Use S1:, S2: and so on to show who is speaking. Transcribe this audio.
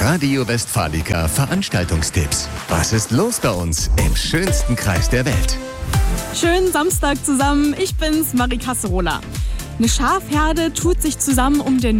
S1: Radio Westfalica Veranstaltungstipps. Was ist los bei uns im schönsten Kreis der Welt?
S2: Schönen Samstag zusammen, ich bin's, Marie Kasserola. Eine Schafherde tut sich zusammen, um den